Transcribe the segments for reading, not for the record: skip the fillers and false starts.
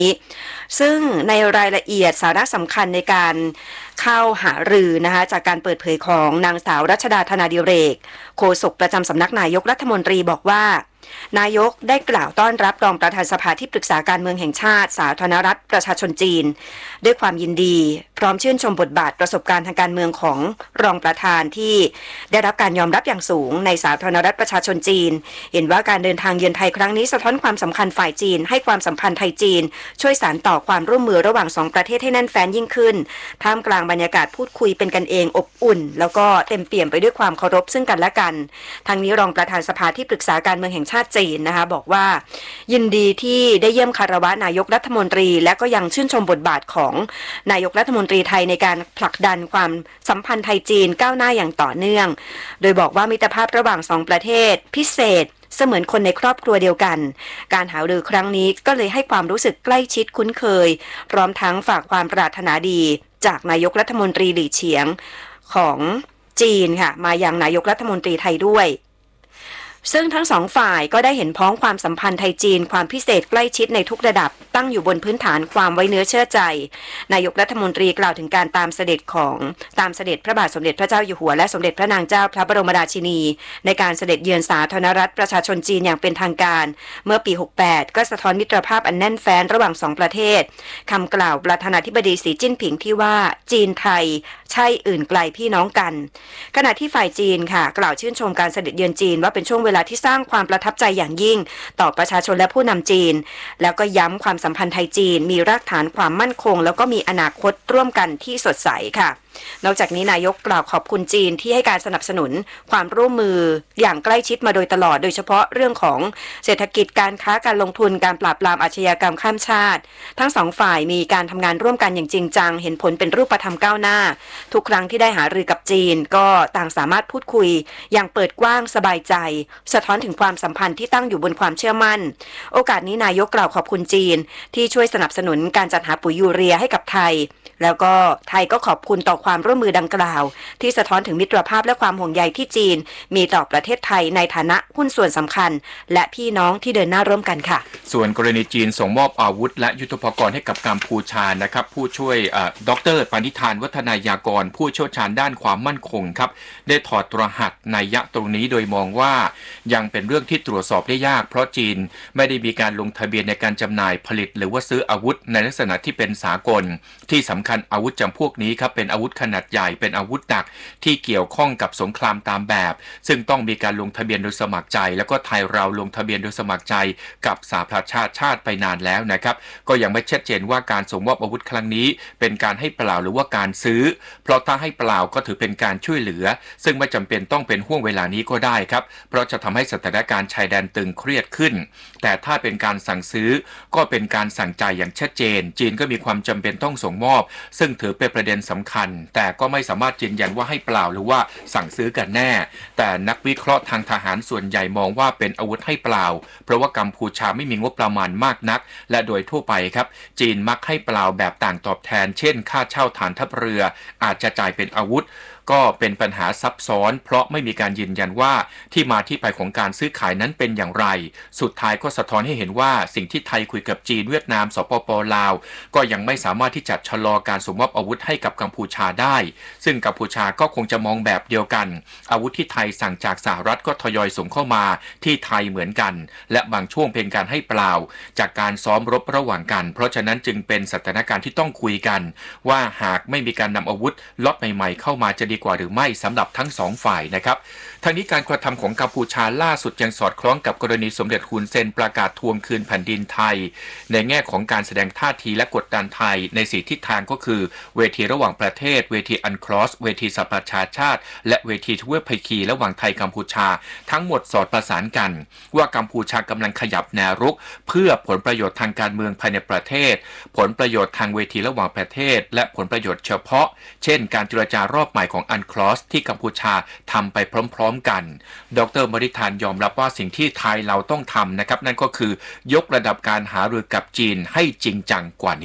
ซึ่งในรายละเอียดสาระสำคัญในการเข้าหารือนะคะจากการเปิดเผยของนางสาวรัชดาธนาดิเรกโฆษกประจำสำนักนายกรัฐมนตรีบอกว่านายกได้กล่าวต้อนรับรองประธานสภาที่ปรึกษาการเมืองแห่งชาติสาธารณรัฐประชาชนจีนด้วยความยินดีพร้อมชื่นชมบทบาทประสบการณ์ทางการเมืองของรองประธานที่ได้รับการยอมรับอย่างสูงในสาธารณรัฐประชาชนจีนเห็นว่าการเดินทางเยือนไทยครั้งนี้สะท้อนความสำคัญฝ่ายจีนให้ความสัมพันธ์ไทยจีนช่วยสานต่อความร่วมมือระหว่างสองประเทศให้แน่นแฟ้นยิ่งขึ้นท่ามกลางบรรยากาศพูดคุยเป็นกันเองอบอุ่นแล้วก็เต็มเปี่ยมไปด้วยความเคารพซึ่งกันและกันทางนี้รองประธานสภาที่ปรึกษาการเมืองแห่งชาติจีนนะคะบอกว่ายินดีที่ได้เยี่ยมคารวะนายกรัฐมนตรีและก็ยังชื่นชมบทบาทของนายกรัฐมนตรีไทยในการผลักดันความสัมพันธ์ไทยจีนก้าวหน้าอย่างต่อเนื่องโดยบอกว่ามิตรภาพระหว่างสองประเทศพิเศษเสมือนคนในครอบครัวเดียวกันการหารือครั้งนี้ก็เลยให้ความรู้สึกใกล้ชิดคุ้นเคยพร้อมทั้งฝากความปรารถนาดีจากนายกรัฐมนตรีหลี่เฉียงของจีนค่ะมายังนายกรัฐมนตรีไทยด้วยซึ่งทั้งสองฝ่ายก็ได้เห็นพ้องความสัมพันธ์ไทยจีนความพิเศษใกล้ชิดในทุกระดับตั้งอยู่บนพื้นฐานความไว้เนื้อเชื่อใจนายกรัฐมนตรีกล่าวถึงการตามเสด็จพระบาทสมเด็จพระเจ้าอยู่หัวและสมเด็จพระนางเจ้าพระบรมราชินีในการเสด็จเยือนสาธารณรัฐประชาชนจีนอย่างเป็นทางการเมื่อปี68ก็สะท้อนมิตรภาพอันแน่นแฟ้นระหว่างสองประเทศคำกล่าวประธานาธิบดีสีจิ้นผิงที่ว่าจีนไทยใช่อื่นไกลพี่น้องกันขณะที่ฝ่ายจีนค่ะกล่าวชื่นชมการเสด็จเยือนจีนว่าเป็นช่วงเวลาที่สร้างความประทับใจอย่างยิ่งต่อประชาชนและผู้นำจีนแล้วก็ย้ำความสัมพันธ์ไทยจีนมีรากฐานความมั่นคงแล้วก็มีอนาคตร่วมกันที่สดใสค่ะนอกจากนี้นายกกล่าวขอบคุณจีนที่ให้การสนับสนุนความร่วมมืออย่างใกล้ชิดมาโดยตลอดโดยเฉพาะเรื่องของเศรษฐกิจการค้าการลงทุนการปราบปรามอาชญากรรมข้ามชาติทั้งสองฝ่ายมีการทำงานร่วมกันอย่างจริงจังเห็นผลเป็นรูปธรรมก้าวหน้าทุกครั้งที่ได้หารือกับจีนก็ต่างสามารถพูดคุยอย่างเปิดกว้างสบายใจสะท้อนถึงความสัมพันธ์ที่ตั้งอยู่บนความเชื่อมั่นโอกาสนี้นายกกล่าวขอบคุณจีนที่ช่วยสนับสนุนการจัดหาปุ๋ยยูเรียให้กับไทยแล้วก็ไทยก็ขอบคุณต่อความร่วมมือดังกล่าวที่สะท้อนถึงมิตรภาพและความห่วงใยที่จีนมีต่อประเทศไทยในฐานะหุ้นส่วนสำคัญและพี่น้องที่เดินหน้าร่วมกันค่ะส่วนกรณีจีนส่งมอบอาวุธและยุทโธปกรณ์ให้กับกัมพูชานะครับผู้ช่วยดร.ปณิธานวัฒนายากรผู้เชี่ยวชาญด้านความมั่นคงครับได้ถอดรหัสนัยยะตรงนี้โดยมองว่ายังเป็นเรื่องที่ตรวจสอบได้ยากเพราะจีนไม่ได้มีการลงทะเบียนในการจำหน่ายผลิตหรือว่าซื้ออาวุธในลักษณะที่เป็นสากลที่สำคัญอาวุธจำพวกนี้ครับเป็นอาวุธขนาดใหญ่เป็นอาวุธหนักที่เกี่ยวข้องกับสงครามตามแบบซึ่งต้องมีการลงทะเบียนโดยสมัครใจแล้วก็ไทยเราลงทะเบียนโดยสมัครใจกับสหประชาชาติไปนานแล้วนะครับก็ยังไม่ชัดเจนว่าการส่งมอบอาวุธครั้งนี้เป็นการให้เปล่าหรือว่าการซื้อเพราะถ้าให้เปล่าก็ถือเป็นการช่วยเหลือซึ่งไม่จำเป็นต้องเป็นห่วงเวลานี้ก็ได้ครับเพราะจะทำให้สถานการณ์ชายแดนตึงเครียดขึ้นแต่ถ้าเป็นการสั่งซื้อก็เป็นการสั่งจ่ายอย่างชัดเจนจีนก็มีความจำเป็นต้องส่งมอบซึ่งถือเป็นประเด็นสำคัญแต่ก็ไม่สามารถยืนยันว่าให้เปล่าหรือว่าสั่งซื้อกันแน่แต่นักวิเคราะห์ทางทหารส่วนใหญ่มองว่าเป็นอาวุธให้เปล่าเพราะว่ากัมพูชาไม่มีงบประมาณมากนักและโดยทั่วไปครับจีนมักให้เปล่าแบบต่างตอบแทนเช่นค่าเช่าฐานทัพเรืออาจจะจ่ายเป็นอาวุธก็เป็นปัญหาซับซ้อนเพราะไม่มีการยืนยันว่าที่มาที่ไปของการซื้อขายนั้นเป็นอย่างไรสุดท้ายก็สะท้อนให้เห็นว่าสิ่งที่ไทยคุยกับจีนเวียดนามสปป.ลาวก็ยังไม่สามารถที่จะชะลอการส่งมอบอาวุธให้กับกัมพูชาได้ซึ่งกัมพูชาก็คงจะมองแบบเดียวกันอาวุธที่ไทยสั่งจากสหรัฐก็ทยอยส่งเข้ามาที่ไทยเหมือนกันและบางช่วงเป็นการให้เปล่าจากการซ้อมรบระหว่างกันเพราะฉะนั้นจึงเป็นสถานการณ์ที่ต้องคุยกันว่าหากไม่มีการนำอาวุธล็อตใหม่ๆเข้ามาจะดีกว่าหรือไม่สำหรับทั้งสองฝ่ายนะครับทางนี้การกระทำของกัมพูชาล่าสุดยังสอดคล้องกับกรณีสมเด็จฮุนเซนประกาศทวงคืนแผ่นดินไทยในแง่ของการแสดงท่าทีและกดดันไทยใน4ทิศทางก็คือเวทีระหว่างประเทศเวทีอันคลอสเวทีสหประชาชาติและเวทีทเวภคีระหว่างไทยกัมพูชาทั้งหมดสอดประสานกันว่ากัมพูชากำลังขยับแนวรุกเพื่อผลประโยชน์ทางการเมืองภายในประเทศผลประโยชน์ทางเวทีระหว่างประเทศและผลประโยชน์เฉพาะเช่นการเจรจารอบใหม่ของอันคลอสที่กัมพูชาทำไปพร้อมๆกันดร.มริธานยอมรับว่าสิ่งที่ไทยเราต้องทำนะครับนั่นก็คือยกระดับการหารือกับจีนให้จริงจังกว่านี้ครับ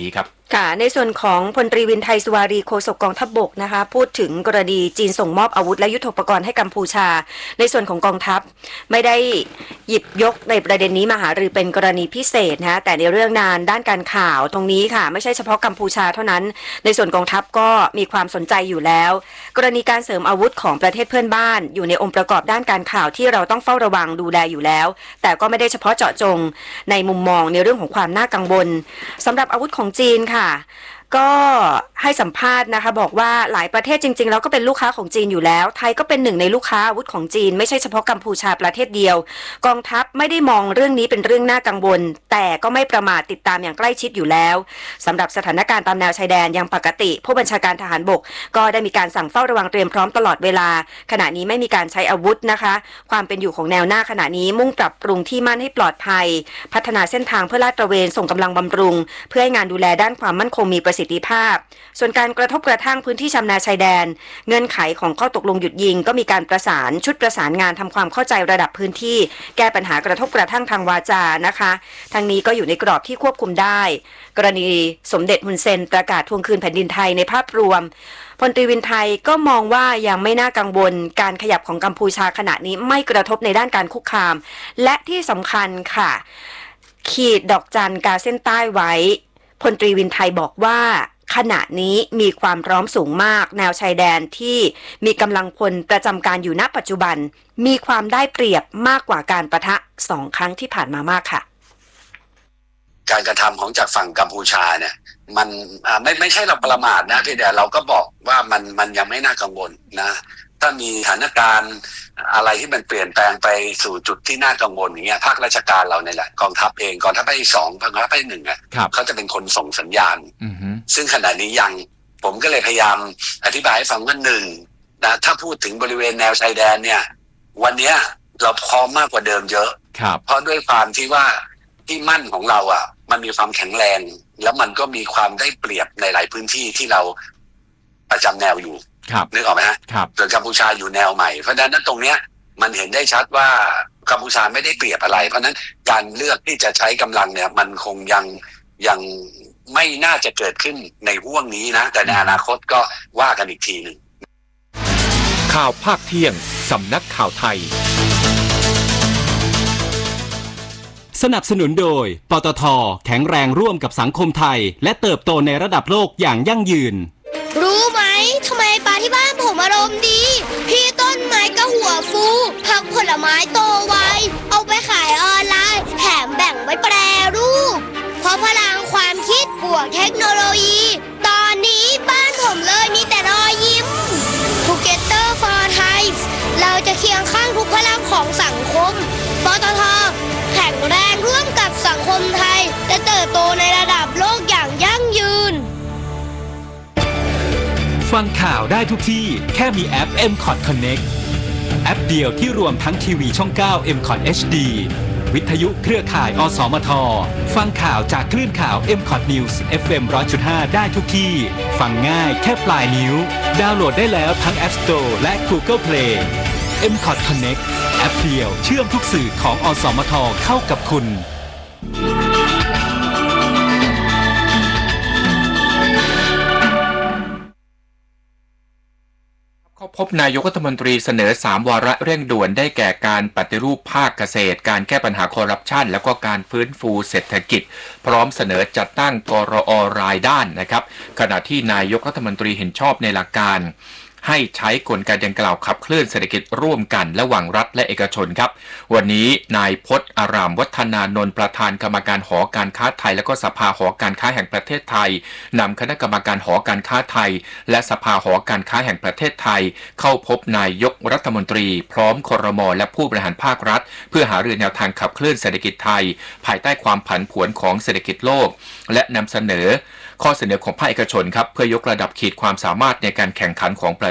ค่ะในส่วนของพลตรีวินไทยสุวารีโฆษกกองทัพบกนะคะพูดถึงกรณีจีนส่งมอบอาวุธและยุทโธปกรณ์ให้กัมพูชาในส่วนของกองทัพไม่ได้หยิบยกในประเด็นนี้มาหารือเป็นกรณีพิเศษนะแต่ในเรื่องด้านการข่าวตรงนี้ค่ะไม่ใช่เฉพาะกัมพูชาเท่านั้นในส่วนกองทัพก็มีความสนใจอยู่แล้วกรณีการเสริมอาวุธของประเทศเพื่อนบ้านอยู่ในองค์ประกอบด้านการข่าวที่เราต้องเฝ้าระวังดูแลอยู่แล้วแต่ก็ไม่ได้เฉพาะเจาะจงในมุมมองในเรื่องของความน่ากังวลสำหรับอาวุธของจีนค่ะก็ให้สัมภาษณ์นะคะบอกว่าหลายประเทศจริงๆแล้วก็เป็นลูกค้าของจีนอยู่แล้วไทยก็เป็นหนึ่งในลูกค้าอาวุธของจีนไม่ใช่เฉพาะกัมพูชาประเทศเดียวกองทัพไม่ได้มองเรื่องนี้เป็นเรื่องน่ากังวลแต่ก็ไม่ประมาทติดตามอย่างใกล้ชิดอยู่แล้วสำหรับสถานการณ์ตามแนวชายแดนยังปกติผู้บัญชาการทหารบกก็ได้มีการสั่งเฝ้าระวังเตรียมพร้อมตลอดเวลาขณะนี้ไม่มีการใช้อาวุธนะคะความเป็นอยู่ของแนวหน้าขณะนี้มุ่งปรับปรุงที่มั่นให้ปลอดภัยพัฒนาเส้นทางเพื่อลาดตระเวนส่งกำลังบำรุงเพื่อให้งานดูแลด้านความมั่นคงมีประสิทธิภาพส่วนการกระทบกระทั่งพื้นที่ชำนาญชายแดนเงื่อนไขของข้อตกลงหยุดยิงก็มีการประสานชุดประสานงานทำความเข้าใจระดับพื้นที่แก้ปัญหากระทบกระทั่งทางวาจานะคะทั้งนี้ก็อยู่ในกรอบที่ควบคุมได้กรณีสมเด็จฮุนเซนประกาศทวงคืนแผ่นดินไทยในภาพรวมพลตรีวินไทยก็มองว่ายังไม่น่ากังวลการขยับของกัมพูชาขณะนี้ไม่กระทบในด้านการคุกคามและที่สำคัญค่ะขีดดอกจันกาเส้นใต้ไว้พลตรีวินไทยบอกว่าขณะนี้มีความพร้อมสูงมากแนวชายแดนที่มีกำลังพลประจำการอยู่ณปัจจุบันมีความได้เปรียบมากกว่าการปะทะ2 ครั้งที่ผ่านมามากค่ะการกระทำของจากฝั่งกัมพูชาเนี่ยมันไม่ใช่เราประมาทนะเพียงแต่เราก็บอกว่ามันยังไม่น่ากังวลนะถ้ามีสถานการณ์อะไรที่มันเปลี่ยนแปลงไปสู่จุดที่น่ากังวลอย่างเงี้ยภาคราชการเราเนี่ยแหละกองทัพเองกองทัพภาคที่2กองทัพภาคที่1อ่ะเขาจะเป็นคนส่งสัญญาณซึ่งขณะนี้ยังผมก็เลยพยายามอธิบายให้ฟังว่า1นะถ้าพูดถึงบริเวณแนวชายแดนเนี่ยวันเนี้ยเราพร้อมมากกว่าเดิมเยอะเพราะด้วยความที่ว่าที่มั่นของเราอ่ะมันมีความแข็งแรงแล้วมันก็มีความได้เปรียบในหลายพื้นที่ที่เราประจำแนวอยู่นึกออกไหมฮะส่วนกัมพูชาอยู่แนวใหม่เพราะฉะนั้นตรงเนี้ยมันเห็นได้ชัดว่ากัมพูชาไม่ได้เปรียบอะไรเพราะฉะนั้นการเลือกที่จะใช้กำลังเนี่ยมันคงยังไม่น่าจะเกิดขึ้นในห่วงนี้นะแต่ในอนาคตก็ว่ากันอีกทีหนึ่งข่าวภาคเที่ยงสำนักข่าวไทยสนับสนุนโดยปตท.แข็งแรงร่วมกับสังคมไทยและเติบโตในระดับโลกอย่างยั่งยืนรู้ไหมทำไมปลาที่บ้านผมอารมณ์ดีพี่ต้นไม้ก็หัวฟูผักผลไม้โตไวเอาไปขายออนไลน์แถมแบ่งไว้แปรรูปเพราะพลังความคิดบวกเทคโนโลยีตอนนี้บ้านผมเลยมีแต่รอยยิ้ม Together for Thai เราจะเคียงข้างทุกพลังของสังคมปตท.แข็งแรงร่วมกับสังคมไทยและเติบโตในระดับโลกอย่างยั่งยืนฟังข่าวได้ทุกที่แค่มีแอป MCOT Connect แอปเดียวที่รวมทั้งทีวีช่อง 9 MCOT HD วิทยุเครือข่ายอสมทฟังข่าวจากคลื่นข่าว MCOT News FM 100.5 ได้ทุกที่ฟังง่ายแค่ปลายนิ้วดาวน์โหลดได้แล้วทั้ง App Store และ Google Play MCOT Connect แอปเดียวเชื่อมทุกสื่อของอสมทเข้ากับคุณเข้าพบนายกรัฐมนตรีเสนอ3วาระเร่งด่วนได้แก่การปฏิรูปภาคเกษตรการแก้ปัญหาคอร์รัปชันแล้วก็การฟื้นฟูเศรษฐกิจพร้อมเสนอจัดตั้งกรอ.รายด้านนะครับขณะที่นายกรัฐมนตรีเห็นชอบในหลักการให้ใช้กลไกดังกล่าวขับเคลื่อนเศรษฐกิจร่วมกันระหว่างรัฐและเอกชนครับวันนี้นายพจน์อารามวัฒนานนท์ประธานกรรมการหอการค้าไทยและก็สภาหอการค้าแห่งประเทศไทยนำคณะกรรมการหอการค้าไทยและสภาหอการค้าแห่งประเทศไทยเข้าพบนายกรัฐมนตรีพร้อมครม.และผู้บริหารภาครัฐเพื่อหารือแนวทางขับเคลื่อนเศรษฐกิจไทยภายใต้ความผันผวนของเศรษฐกิจโลกและนำเสนอข้อเสนอของภาคเอกชนครับเพื่อยกระดับขีดความสามารถในการแข่งขันของประ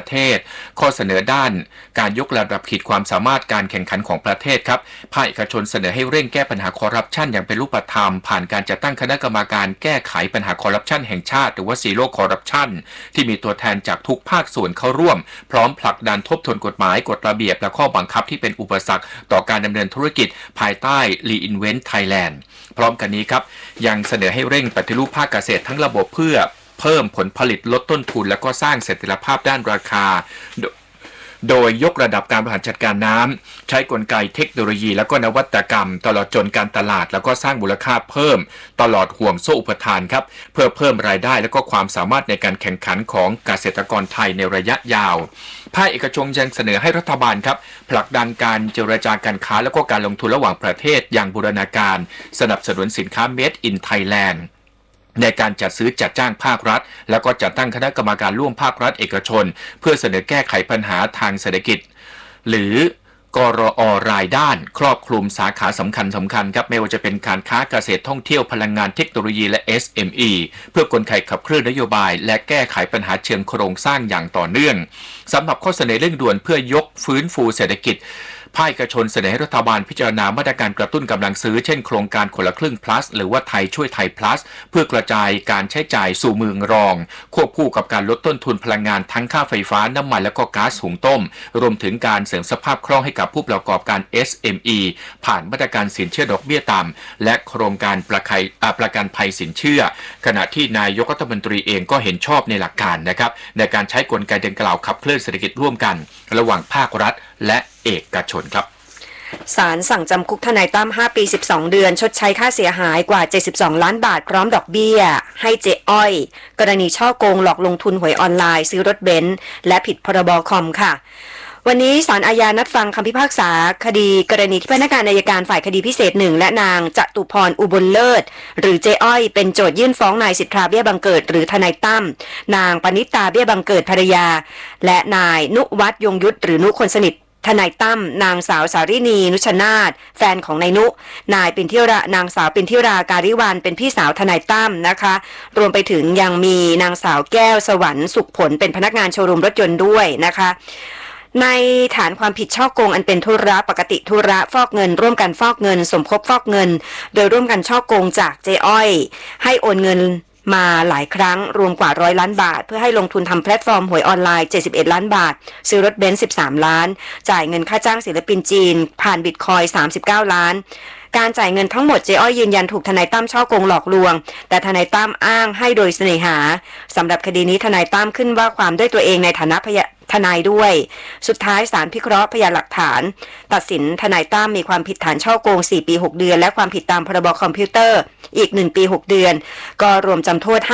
เทศข้อเสนอด้านการยกระดับขีดความสามารถการแข่งขันของประเทศครับภาคเอกชนเสนอให้เร่งแก้ปัญหาคอร์รัปชันอย่างเป็นรูปธรรมผ่านการจัดตั้งคณะกรรมการแก้ไขปัญหาคอร์รัปชันแห่งชาติหรือว่าซีโร่คอร์รัปชันที่มีตัวแทนจากทุกภาคส่วนเข้าร่วมพร้อมผลักดันทบทวนกฎหมายกฎระเบียบและข้อบังคับที่เป็นอุปสรรคต่อการดำเนินธุรกิจภายใต้ Reinvent Thailand พร้อมกันนี้ครับยังเสนอให้เร่งปฏิรูปภาคเกษตรทั้งระบบเพื่อเพิ่มผลผลิตลดต้นทุนและก็สร้างเสถียรภาพด้านราคาโดยยกระดับการบริหารจัดการน้ำใช้กลไกเทคโนโลยีและก็นวัตกรรมตลอดจนการตลาดแล้วก็สร้างมูลค่าเพิ่มตลอดห่วงโซ่อุปทานครับเพื่อเพิ่มรายได้และก็ความสามารถในการแข่งขันของเกษตรกรไทยในระยะยาวภาคเอกชนยังเสนอให้รัฐบาลครับผลักดันการเจรจาการค้าและก็การลงทุนระหว่างประเทศอย่างบูรณาการสนับสนุนสินค้า Made in Thailandในการจัดซื้อจัดจ้างภาครัฐแล้วก็จัดตั้งคณะกรรมการร่วมภาครัฐเอกชนเพื่อเสนอแก้ไขปัญหาทางเศรษฐกิจหรือกรอรายด้านครอบคลุมสาขาสำคัญครับไม่ว่าจะเป็นการค้าเกษตรท่องเที่ยวพลังงานเทคโนโลยีและ SME เพื่อกลไกขับเคลื่อนนโยบายและแก้ไขปัญหาเชิงโครงสร้างอย่างต่อเนื่องสำหรับข้อเสนอเร่งด่วนเพื่อยกฟื้นฟูเศรษฐกิจภาคเอกชนเสนอให้รัฐบาลพิจารณามาตรการกระตุ้นกำลังซื้อเช่นโครงการคนละครึ่ง plus หรือว่าไทยช่วยไทย plus เพื่อกระจายการใช้จ่ายสู่เมืองรองควบคู่กับการลดต้นทุนพลังงานทั้งค่าไฟฟ้าน้ำมันและก็ก๊าซหุงต้มรวมถึงการเสริมสภาพคล่องให้กับผู้ประกอบการ SME ผ่านมาตรการสินเชื่อดอกเบี้ยต่ำและโครงการประกันภัยสินเชื่อขณะที่นายกรัฐมนตรีเองก็เห็นชอบในหลักการนะครับในการใช้กลไกดังกล่าวขับเคลื่อนเศรษฐกิจร่วมกันระหว่างภาครัฐและเอกชนครับศาลสั่งจำคุกทนายตั้ม5 ปี 12 เดือนชดใช้ค่าเสียหายกว่า72ล้านบาทพร้อมดอกเบี้ยให้เจ๊อ้อยกรณีช่อโกงหลอกลงทุนหวยออนไลน์ซื้อรถเบนซ์และผิดพรบคอมค่ะวันนี้ศาลอาญานัดฟังคำพิพากษาคดีกรณีที่พนักงานอัยการฝ่ายคดีพิเศษ1และนางจตุพรอุบลเลิศหรือเจ๊อ้อยเป็นโจทยื่นฟ้องนายสิทธาเบี้ยบังเกิดหรือทนายตั้มนางปณิตาเบี้ยบังเกิดภรรยาและนายนุวัฒน์ยงยุทธหรือนุคนสนิททนายตั้มนางสาวสารินีนุชนาถแฟนของนายนุนายปินทิรานางสาวปินทิราการิวรรณเป็นพี่สาวทนายตั้มนะคะรวมไปถึงยังมีนางสาวแก้วสวรรค์สุขผลเป็นพนักงานโชว์รูมรถยนต์ด้วยนะคะในฐานความผิดฉ้อโกงอันเป็นธุระปกติธุระฟอกเงินร่วมกันฟอกเงินสมคบฟอกเงินโดยร่วมกันฉ้อโกงจากเจ๊อ้อยให้โอนเงินมาหลายครั้งรวมกว่า100 ล้านบาทเพื่อให้ลงทุนทำแพลตฟอร์มหวยออนไลน์71ล้านบาทซื้อรถเบนซ์13ล้านจ่ายเงินค่าจ้างศิลปินจีนผ่านบิตคอยน์39ล้านการจ่ายเงินทั้งหมดเจ๊อ้อยยืนยันถูกทนายตั้มฉ้อโกงหลอกลวงแต่ทนายตั้มอ้างให้โดยเสน่หาสำหรับคดีนี้ทนายตั้มขึ้นว่าความด้วยตัวเองในฐานะทนายด้วยสุดท้ายศาลพิเคราะห์พยานหลักฐานตัดสินทนายตั้มมีความผิดฐานฉ้อโกง4 ปี 6 เดือนและความผิดตามพรบคอมพิวเตอร์อีก1 ปี 6 เดือนก็รวมจำโทษ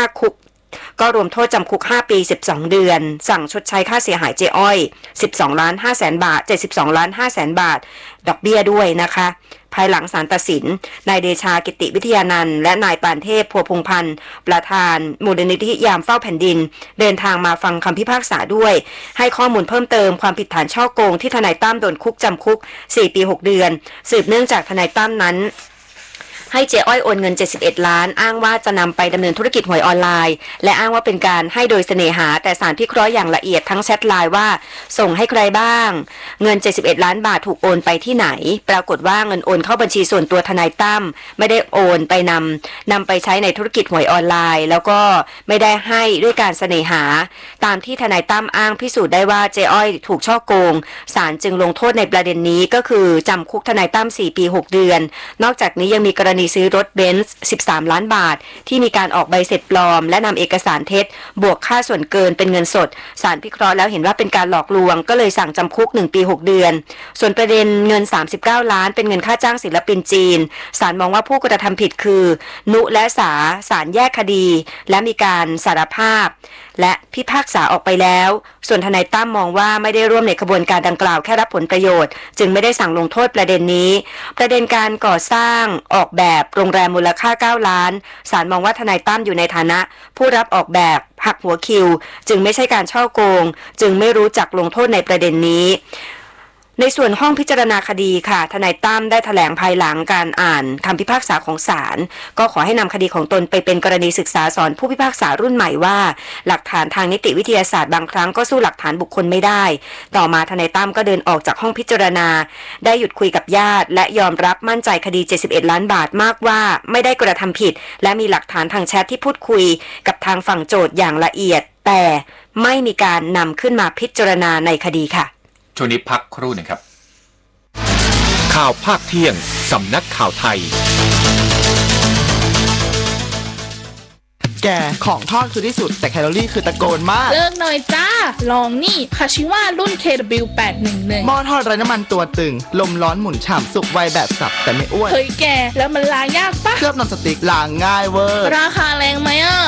5 คุก 5 ปี 12 เดือนสั่งชดใช้ค่าเสียหายเจ๊อ้อย12,500,000 บาท72,500,000 บาทดอกเบี้ยด้วยนะคะภายหลังศาลตัดสินนายเดชากิติวิทยานันท์และนายปานเทพพัวพงษ์พันธ์ประธานมูลนิธิยามเฝ้าแผ่นดินเดินทางมาฟังคำพิพากษาด้วยให้ข้อมูลเพิ่มเติมความผิดฐานฉ้อโกงที่ทนายตั้มโดนจำคุก4 ปี 6 เดือนสืบเนื่องจากทนายตั้มนั้นให้เจ๊อ้อยโอนเงิน71ล้านอ้างว่าจะนำไปดำเนินธุรกิจหวยออนไลน์และอ้างว่าเป็นการให้โดยเสน่หาแต่ศาลพิเคราะห์อย่างละเอียดทั้งแชทไลน์ว่าส่งให้ใครบ้างเงิน71ล้านบาทถูกโอนไปที่ไหนปรากฏว่าเงินโอนเข้าบัญชีส่วนตัวทนายตั้มไม่ได้โอนไปนำไปใช้ในธุรกิจหวยออนไลน์แล้วก็ไม่ได้ให้ด้วยการเสน่หาตามที่ทนายตั้มอ้างพิสูจน์ได้ว่าเจ๊อ้อยถูกฉ้อโกงศาลจึงลงโทษในประเด็นนี้ก็คือจำคุกทนายตั้ม4 ปี 6 เดือนนอกจากนี้ยังมีกรณีซื้อรถเบนซ์13ล้านบาทที่มีการออกใบเสร็จปลอมและนำเอกสารเท็จบวกค่าส่วนเกินเป็นเงินสดศาลพิเคราะห์แล้วเห็นว่าเป็นการหลอกลวงก็เลยสั่งจำคุก1 ปี 6 เดือนส่วนประเด็นเงิน39ล้านเป็นเงินค่าจ้างศิลปินจีนศาลมองว่าผู้กระทำผิดคือนุและศาลแยกคดีและมีการสารภาพและพิพากษาออกไปแล้วส่วนทนายตั้มมองว่าไม่ได้ร่วมในขบวนการดังกล่าวแค่รับผลประโยชน์จึงไม่ได้สั่งลงโทษประเด็นนี้ประเด็นการก่อสร้างออกแบบโรงแรมมูลค่า9ล้านศาลมองว่าทนายตั้มอยู่ในฐานะผู้รับออกแบบหักหัวคิวจึงไม่ใช่การฉ้อโกงจึงไม่รู้จักลงโทษในประเด็นนี้ในส่วนห้องพิจารณาคดีค่ะทนายตั้มได้แถลงภายหลังการอ่านคำพิพากษาของศาลก็ขอให้นำคดีของตนไปเป็นกรณีศึกษาสอนผู้พิพากษารุ่นใหม่ว่าหลักฐานทางนิติวิทยาศาสตร์บางครั้งก็สู้หลักฐานบุคคลไม่ได้ต่อมาทนายตั้มก็เดินออกจากห้องพิจารณาได้หยุดคุยกับญาติและยอมรับมั่นใจคดี71ล้านบาทมากว่าไม่ได้กระทำผิดและมีหลักฐานทางแชทที่พูดคุยกับทางฝั่งโจทก์อย่างละเอียดแต่ไม่มีการนำขึ้นมาพิจารณาในคดีค่ะช่วงนี้พักครู่หนึ่งครับข่าวภาคเที่ยงสำนักข่าวไทยแกของทอดคือที่สุดแต่แคลอรี่คือตะโกนมากเลิกหน่อยจ้าลองนี่คาชิว่ารุ่น KW811 หม้อทอดไร้น้ำมันตัวตึงลมร้อนหมุนฉ่ำสุกไวแบบสับแต่ไม่อ้วนเฮ้ยแกแล้วมันล้างยากปะเคลือบนอนสติ๊กล้างง่ายเวอร์ราคาแรงไหมอ่ะ